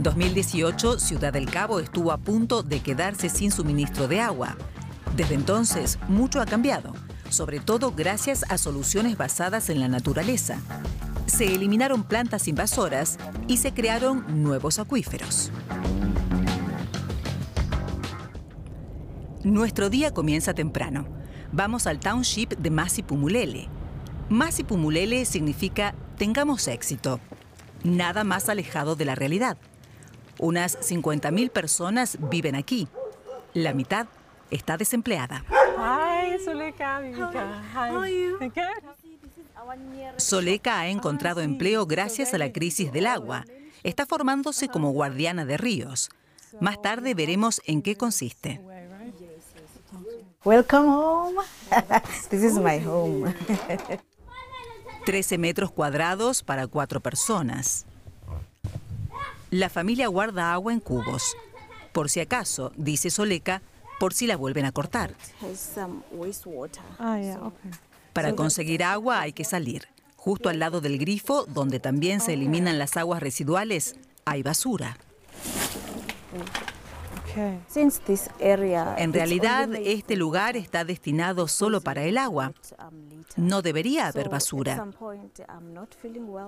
En 2018, Ciudad del Cabo estuvo a punto de quedarse sin suministro de agua. Desde entonces, mucho ha cambiado, sobre todo gracias a soluciones basadas en la naturaleza. Se eliminaron plantas invasoras y se crearon nuevos acuíferos. Nuestro día comienza temprano. Vamos al township de Masipumulele. Masipumulele significa tengamos éxito. Nada más alejado de la realidad. Unas 50.000 personas viven aquí. La mitad está desempleada. Hi, Soleka, Vivika. Hi. How are you? Good. Soleka ha encontrado empleo gracias a la crisis del agua. Está formándose como guardiana de ríos. Más tarde veremos en qué consiste. Welcome home. This is my home. 13 metros cuadrados para 4 personas. La familia guarda agua en cubos. Por si acaso, dice Soleka, por si la vuelven a cortar. Has some wastewater. Ah, yeah, okay. Para conseguir agua hay que salir. Justo al lado del grifo, donde también se eliminan las aguas residuales, hay basura. Okay. Since this area, En it's realidad, only made este lugar está destinado solo para el agua. litter. No debería haber So, at basura. some point, I'm not feeling well.